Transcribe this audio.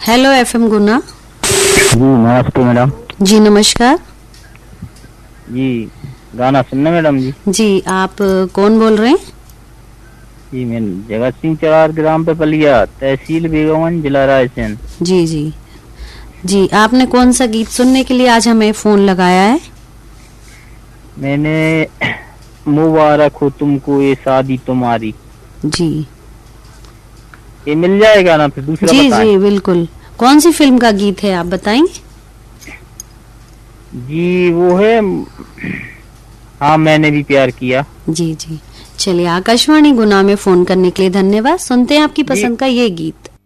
Hello FM गुना। जी नमस्ते madam. जी नमस्कार। जी गाना सुनना मैडम जी। जी आप कौन बोल रहे हैं? जी मैं जगत सिंह चरार ग्राम पे पलिया, तहसील बेगमगंज, जिला रायसेन। जी जी जी, आपने कौन सा गीत सुनने के लिए आज हमें फोन लगाया है? मैंने मुबारक हो तुमको ये शादी तुम्हारी, जी ये मिल जाएगा ना? फिर दूसरा जी बताएं। जी बिल्कुल। कौन सी फिल्म का गीत है आप बताएंगे? जी वो है, हाँ मैंने भी प्यार किया। जी जी, चलिए आकाशवाणी गुना में फोन करने के लिए धन्यवाद। सुनते हैं आपकी जी पसंद का ये गीत।